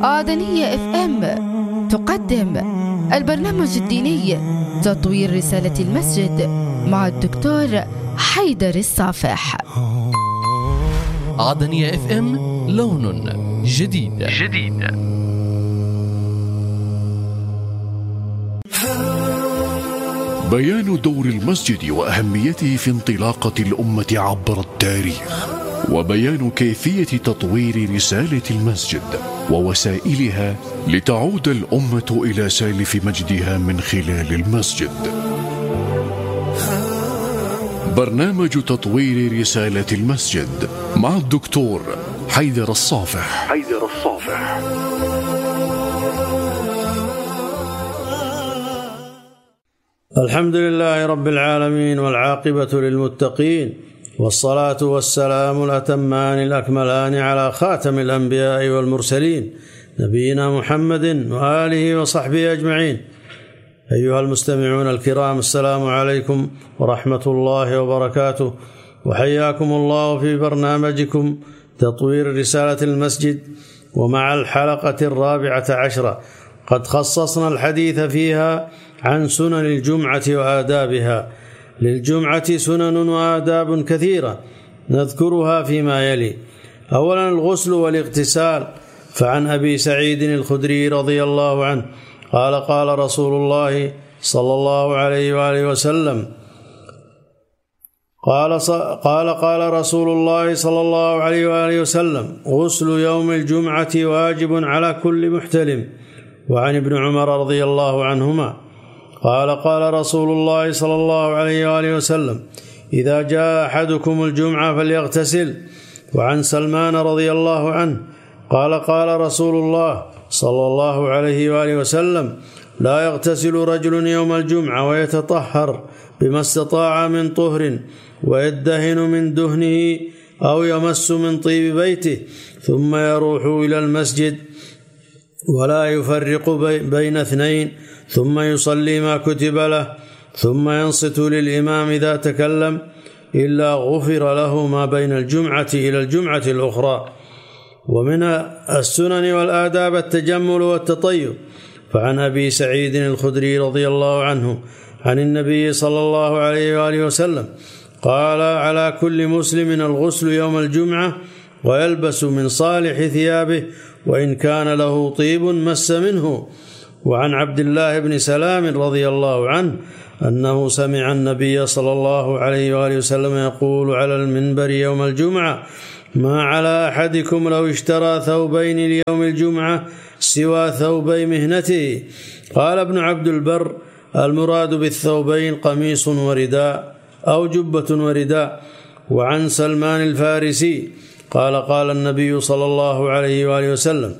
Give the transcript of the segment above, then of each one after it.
آذنية FM تقدم البرنامج الديني تطوير رسالة المسجد مع الدكتور حيدر الصافح. عدنية FM، لون جديد. بيان دور المسجد وأهميته في انطلاقة الأمة عبر التاريخ، وبيان كيفية تطوير رسالة المسجد ووسائلها لتعود الأمة إلى سالف مجدها من خلال المسجد. برنامج تطوير رسالة المسجد مع الدكتور حيدر الصافح. الحمد لله رب العالمين، والعاقبة للمتقين، والصلاة والسلام الأتمان الأكملان على خاتم الأنبياء والمرسلين نبينا محمد وآله وصحبه أجمعين. أيها المستمعون الكرام، السلام عليكم ورحمة الله وبركاته، وحياكم الله في برنامجكم تطوير رسالة المسجد، ومع الحلقة 14. قد خصصنا الحديث فيها عن سنن الجمعة وآدابها. للجمعة سنن وآداب كثيرة نذكرها فيما يلي. أولا الغسل والاغتسال، فعن أبي سعيد الخدري رضي الله عنه قال قال رسول الله صلى الله عليه وآله وسلم قال رسول الله صلى الله عليه وآله وسلم: غسل يوم الجمعة واجب على كل محتلم. وعن ابن عمر رضي الله عنهما قال رسول الله صلى الله عليه وآله وسلم: إذا جاء أحدكم الجمعة فليغتسل. وعن سلمان رضي الله عنه قال رسول الله صلى الله عليه وآله وسلم: لا يغتسل رجل يوم الجمعة ويتطهر بما استطاع من طهر، ويدهن من دهنه أو يمس من طيب بيته، ثم يروح إلى المسجد ولا يفرق بين اثنين، ثم يصلي ما كتب له، ثم ينصت للإمام إذا تكلم، إلا غفر له ما بين الجمعة إلى الجمعة الأخرى. ومن السنن والآداب التجمل والتطيب، فعن أبي سعيد الخدري رضي الله عنه عن النبي صلى الله عليه وآله وسلم قال: على كل مسلم الغسل يوم الجمعة، ويلبس من صالح ثيابه، وإن كان له طيب مس منه. وعن عبد الله بن سلام رضي الله عنه أنه سمع النبي صلى الله عليه وآله وسلم يقول على المنبر يوم الجمعة: ما على أحدكم لو اشترى ثوبين ليوم الجمعة سوى ثوبي مهنته. قال ابن عبد البر: المراد بالثوبين قميص ورداء أو جبة ورداء. وعن سلمان الفارسي قال النبي صلى الله عليه وآله وسلم: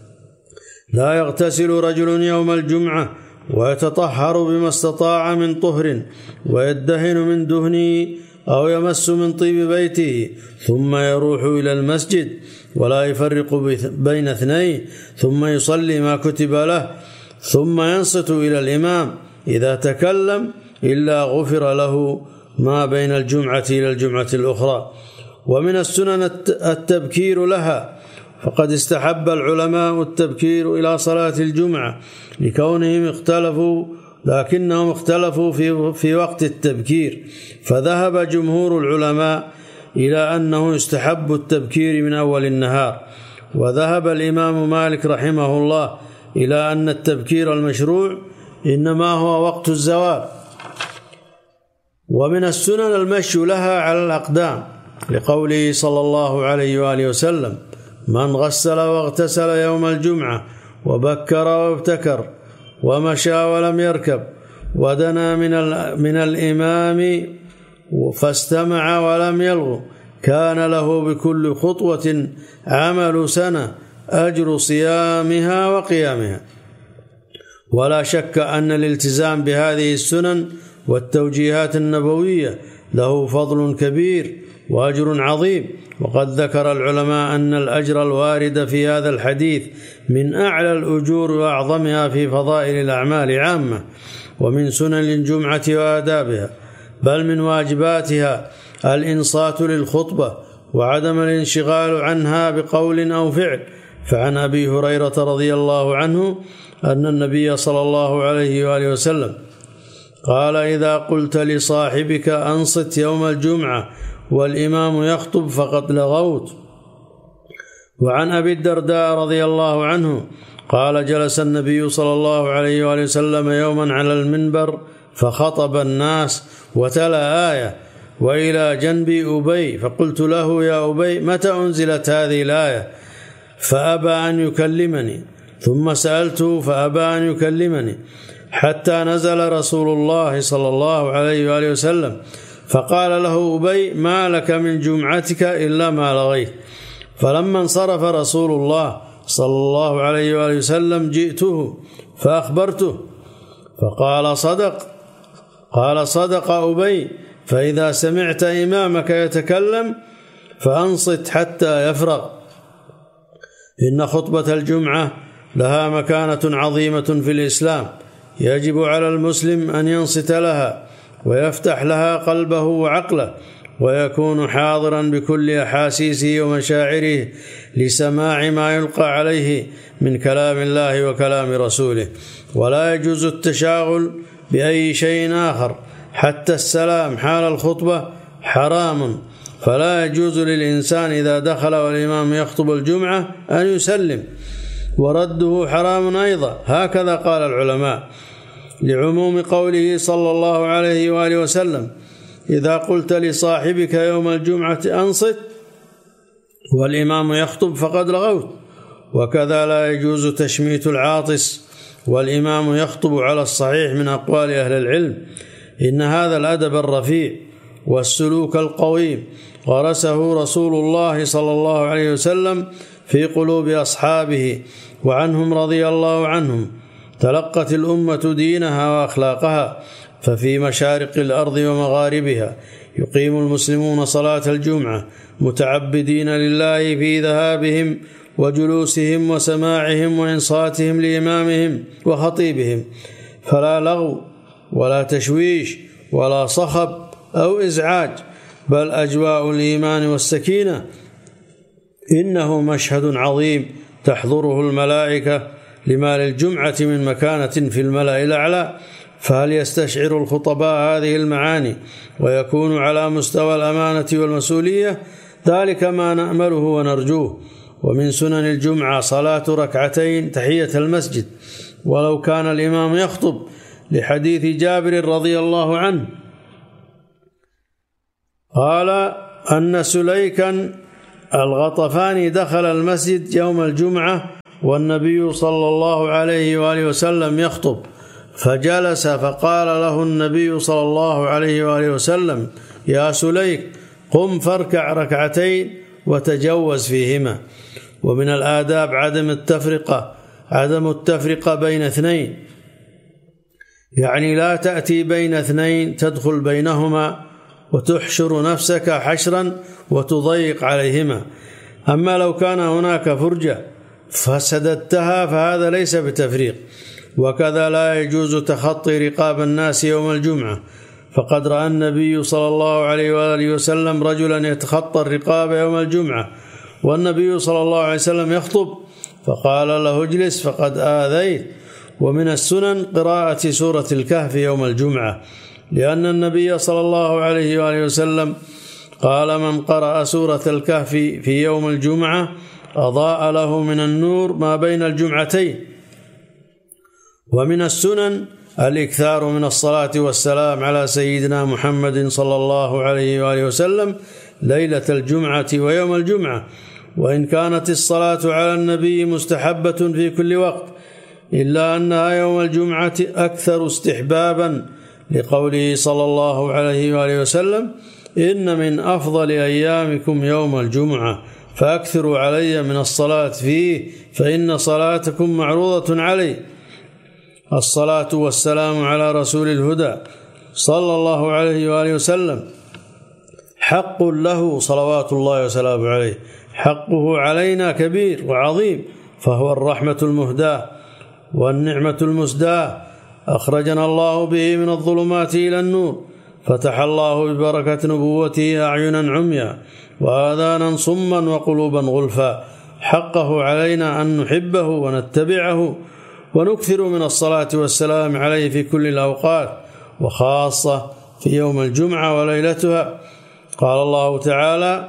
لا يغتسل رجل يوم الجمعة ويتطهر بما استطاع من طهر، ويدهن من دهنه أو يمس من طيب بيته، ثم يروح إلى المسجد ولا يفرق بين اثنين، ثم يصلي ما كتب له، ثم ينصت إلى الإمام إذا تكلم، إلا غفر له ما بين الجمعة إلى الجمعة الأخرى. ومن السنن التبكير لها، فقد استحب العلماء التبكير إلى صلاة الجمعة لكنهم اختلفوا في وقت التبكير، فذهب جمهور العلماء إلى أنه يستحب التبكير من أول النهار، وذهب الإمام مالك رحمه الله إلى أن التبكير المشروع إنما هو وقت الزوال. ومن السنن المشي لها على الأقدام، لقوله صلى الله عليه وآله وسلم: من غسل واغتسل يوم الجمعة وبكر وابتكر ومشى ولم يركب ودنا من الإمام فاستمع ولم يلغ، كان له بكل خطوة عمل سنة أجر صيامها وقيامها. ولا شك أن الالتزام بهذه السنن والتوجيهات النبوية له فضل كبير وأجر عظيم. وقد ذكر العلماء أن الأجر الوارد في هذا الحديث من أعلى الأجور وأعظمها في فضائل الأعمال عامة. ومن سنن الجمعة وآدابها، بل من واجباتها الإنصات للخطبة وعدم الانشغال عنها بقول أو فعل، فعن أبي هريرة رضي الله عنه أن النبي صلى الله عليه وآله وسلم قال: إذا قلت لصاحبك أنصت يوم الجمعة والإمام يخطب فقد لغوت. وعن أبي الدرداء رضي الله عنه قال: جلس النبي صلى الله عليه وآله وسلم يوما على المنبر فخطب الناس وتلا آية: وإلى جنبي أبي، فقلت له: يا أبي، متى أنزلت هذه الآية؟ فأبى أن يكلمني، ثم سألته فأبى أن يكلمني، حتى نزل رسول الله صلى الله عليه وآله وسلم فقال له أبي: ما لك من جمعتك إلا ما لغيت. فلما انصرف رسول الله صلى الله عليه وآله وسلم جئته فأخبرته فقال: صدق أبي، فإذا سمعت إمامك يتكلم فأنصت حتى يفرغ، إن خطبة الجمعة لها مكانة عظيمة في الإسلام، يجب على المسلم أن ينصت لها ويفتح لها قلبه وعقله، ويكون حاضرا بكل أحاسيسه ومشاعره لسماع ما يلقى عليه من كلام الله وكلام رسوله. ولا يجوز التشاغل بأي شيء آخر، حتى السلام حال الخطبة حرام، فلا يجوز للإنسان إذا دخل والإمام يخطب الجمعة أن يسلم، ورده حرام أيضا، هكذا قال العلماء، لعموم قوله صلى الله عليه وآله وسلم: إذا قلت لصاحبك يوم الجمعة أنصت والإمام يخطب فقد لغوت. وكذا لا يجوز تشميت العاطس والإمام يخطب على الصحيح من أقوال أهل العلم، إن هذا الأدب الرفيع والسلوك القويم غرسه رسول الله صلى الله عليه وسلم في قلوب أصحابه، وعنهم رضي الله عنهم تلقت الأمة دينها وأخلاقها. ففي مشارق الأرض ومغاربها يقيم المسلمون صلاة الجمعة متعبدين لله في ذهابهم وجلوسهم وسماعهم وإنصاتهم لإمامهم وخطيبهم، فلا لغو ولا تشويش ولا صخب أو إزعاج، بل أجواء الإيمان والسكينة. إنه مشهد عظيم تحضره الملائكة لما للجمعة من مكانة في الملأ الأعلى، فهل يستشعر الخطباء هذه المعاني ويكون على مستوى الأمانة والمسؤولية؟ ذلك ما نأمله ونرجوه. ومن سنن الجمعة صلاة ركعتين تحية المسجد ولو كان الإمام يخطب، لحديث جابر رضي الله عنه قال أن سليكا الغطفاني دخل المسجد يوم الجمعة والنبي صلى الله عليه وآله وسلم يخطب، فجلس فقال له النبي صلى الله عليه وآله وسلم: يا سليك، قم فاركع ركعتين وتجوز فيهما. ومن الآداب عدم التفرقة بين اثنين، يعني لا تأتي بين اثنين تدخل بينهما وتحشر نفسك حشرا وتضيق عليهما. أما لو كان هناك فرجة فسددتها فهذا ليس بتفريق. وكذا لا يجوز تخطي رقاب الناس يوم الجمعة، فقد رأى النبي صلى الله عليه وآله وسلم رجلا يتخطى الرقاب يوم الجمعة والنبي صلى الله عليه وسلم يخطب، فقال له: اجلس فقد آذيت. ومن السنن قراءة سورة الكهف يوم الجمعة، لأن النبي صلى الله عليه وآله وسلم قال: من قرأ سورة الكهف في يوم الجمعة أضاء له من النور ما بين الجمعتين. ومن السنن الإكثار من الصلاة والسلام على سيدنا محمد صلى الله عليه وآله وسلم ليلة الجمعة ويوم الجمعة، وإن كانت الصلاة على النبي مستحبة في كل وقت، إلا أنها يوم الجمعة أكثر استحبابا، لقوله صلى الله عليه وآله وسلم: إن من أفضل أيامكم يوم الجمعة فأكثروا علي من الصلاة فيه فإن صلاتكم معروضة علي. الصلاة والسلام على رسول الهدى صلى الله عليه وآله وسلم حق له صلوات الله وسلامه عليه، حقه علينا كبير وعظيم، فهو الرحمة المهداة والنعمة المسداة، أخرجنا الله به من الظلمات إلى النور، فتح الله ببركة نبوته أعينا عميا وآذانا صما وقلوبا غلفا، حقه علينا أن نحبه ونتبعه ونكثر من الصلاة والسلام عليه في كل الأوقات، وخاصة في يوم الجمعة وليلتها. قال الله تعالى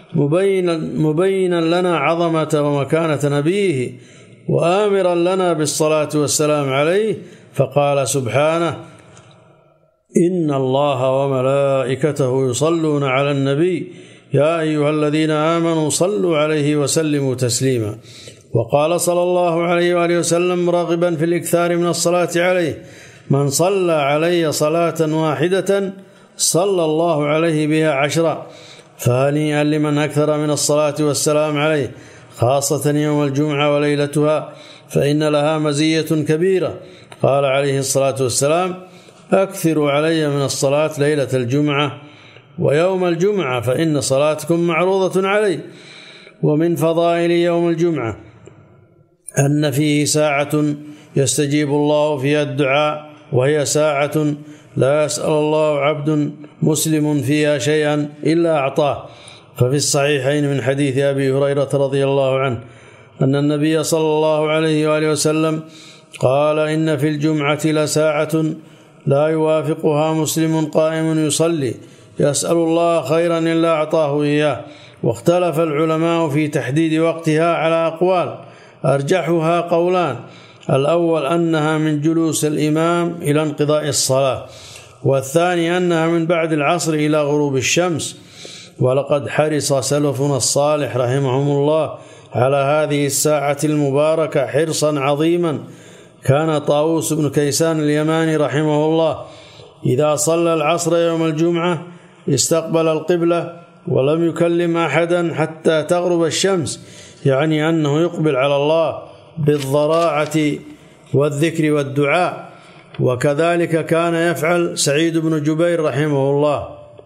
مبينا لنا عظمة ومكانة نبيه وآمرا لنا بالصلاة والسلام عليه، فقال سبحانه: إن الله وملائكته يصلون على النبي يا أيها الذين آمنوا صلوا عليه وسلموا تسليما. وقال صلى الله عليه وآله وسلم راغبا في الإكثار من الصلاة عليه: من صلى علي صلاة واحدة صلى الله عليه بها 10. فهنيئا لمن أكثر من الصلاة والسلام عليه، خاصة يوم الجمعة وليلتها، فإن لها مزية كبيرة. قال عليه الصلاة والسلام: أكثروا علي من الصلاة ليلة الجمعة ويوم الجمعة فإن صلاتكم معروضة علي. ومن فضائل يوم الجمعة أن فيه ساعة يستجيب الله فيها الدعاء، وهي ساعة لا يسأل الله عبد مسلم فيها شيئا إلا أعطاه. ففي الصحيحين من حديث أبي هريرة رضي الله عنه أن النبي صلى الله عليه وآله وسلم قال: إن في الجمعة لساعة لا يوافقها مسلم قائم يصلي يسأل الله خيرا إلا أعطاه إياه. واختلف العلماء في تحديد وقتها على أقوال، أرجحها قولان: الأول أنها من جلوس الإمام إلى انقضاء الصلاة، والثاني أنها من بعد العصر إلى غروب الشمس. ولقد حرص سلفنا الصالح رحمهم الله على هذه الساعة المباركة حرصا عظيما. كان طاووس بن كيسان اليماني رحمه الله إذا صلى العصر يوم الجمعة استقبل القبلة ولم يكلم أحدا حتى تغرب الشمس، يعني أنه يقبل على الله بالضراعة والذكر والدعاء. وكذلك كان يفعل سعيد بن جبير رحمه الله.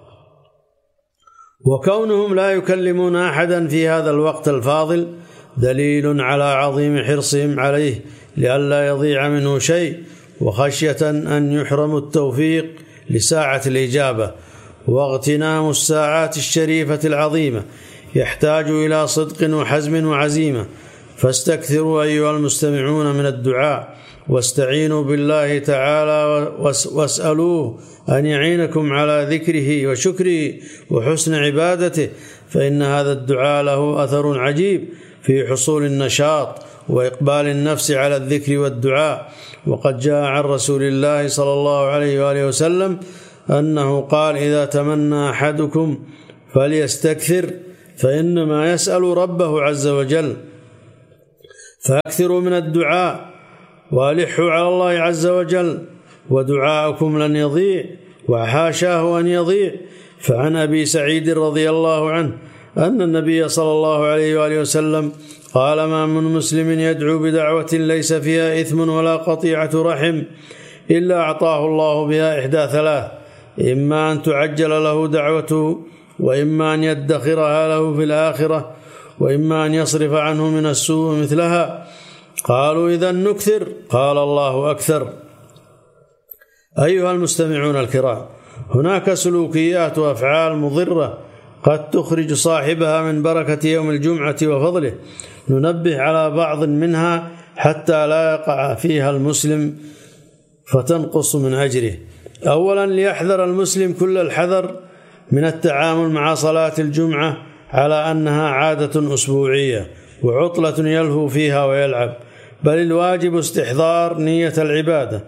وكونهم لا يكلمون أحدا في هذا الوقت الفاضل دليل على عظيم حرصهم عليه لئلا يضيع منه شيء، وخشية أن يحرموا التوفيق لساعة الإجابة. واغتنام الساعات الشريفة العظيمة يحتاج إلى صدق وحزم وعزيمة. فاستكثروا أيها المستمعون من الدعاء، واستعينوا بالله تعالى واسألوه أن يعينكم على ذكره وشكره وحسن عبادته، فإن هذا الدعاء له أثر عجيب في حصول النشاط وإقبال النفس على الذكر والدعاء. وقد جاء عن رسول الله صلى الله عليه وآله وسلم أنه قال: إذا تمنى أحدكم فليستكثر فإنما يسأل ربه عز وجل. فأكثروا من الدعاء وألحوا على الله عز وجل، ودعاءكم لن يضيع وحاشاه أن يضيع. فعن أبي سعيد رضي الله عنه أن النبي صلى الله عليه وآله وسلم قال: ما من مسلم يدعو بدعوة ليس فيها إثم ولا قطيعة رحم إلا أعطاه الله بها إحدى ثلاث: إما أن تعجل له دعوته، وإما أن يدخرها له في الآخرة، وإما أن يصرف عنه من السوء مثلها. قالوا: إذن نكثر؟ قال: الله أكثر. أيها المستمعون الكرام، هناك سلوكيات وأفعال مضرة قد تخرج صاحبها من بركة يوم الجمعة وفضله، ننبه على بعض منها حتى لا يقع فيها المسلم فتنقص من أجره. أولا، ليحذر المسلم كل الحذر من التعامل مع صلاة الجمعة على أنها عادة أسبوعية وعطلة يلهو فيها ويلعب، بل الواجب استحضار نية العبادة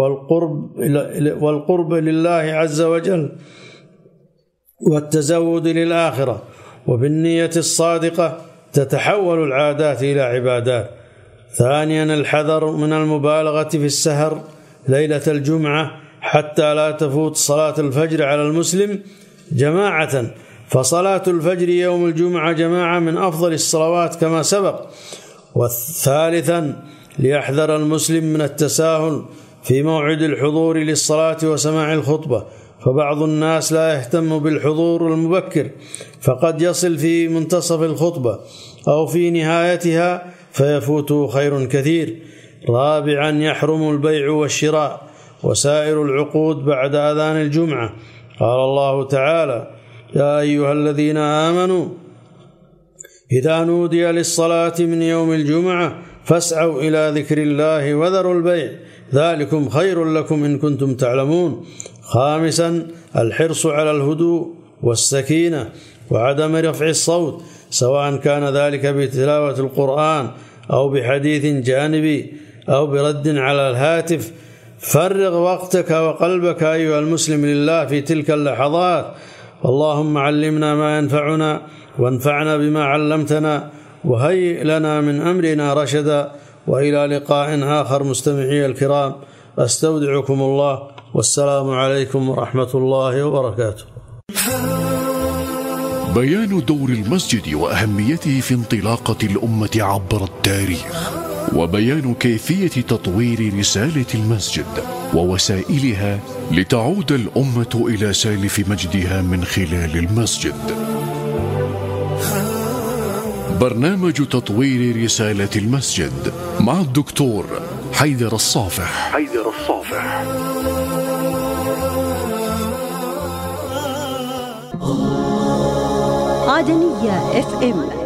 والقرب لله عز وجل والتزود للآخرة، وبالنية الصادقة تتحول العادات إلى عبادات. ثانيا، الحذر من المبالغة في السهر ليلة الجمعة حتى لا تفوت صلاة الفجر على المسلم جماعة، فصلاة الفجر يوم الجمعة جماعة من أفضل الصلوات كما سبق. وثالثا، ليحذر المسلم من التساهل في موعد الحضور للصلاة وسماع الخطبة، فبعض الناس لا يهتم بالحضور المبكر فقد يصل في منتصف الخطبة أو في نهايتها فيفوته خير كثير. رابعا، يحرم البيع والشراء وسائر العقود بعد أذان الجمعة. قال الله تعالى: يا أيها الذين آمنوا إذا نودي للصلاة من يوم الجمعة فاسعوا إلى ذكر الله وذروا البيع ذلكم خير لكم إن كنتم تعلمون. 5. الحرص على الهدوء والسكينة وعدم رفع الصوت، سواء كان ذلك بتلاوة القرآن أو بحديث جانبي أو برد على الهاتف. فرغ وقتك وقلبك أيها المسلم لله في تلك اللحظات. اللهم علمنا ما ينفعنا وانفعنا بما علمتنا وهيئ لنا من أمرنا رشدا. وإلى لقاء آخر مستمعي الكرام، أستودعكم الله والسلام عليكم ورحمة الله وبركاته. بيان دور المسجد وأهميته في انطلاقة الأمة عبر التاريخ، وبيان كيفية تطوير رسالة المسجد ووسائلها لتعود الأمة إلى سالف مجدها من خلال المسجد. برنامج تطوير رسالة المسجد مع الدكتور حيدر الصافح. عدنية FM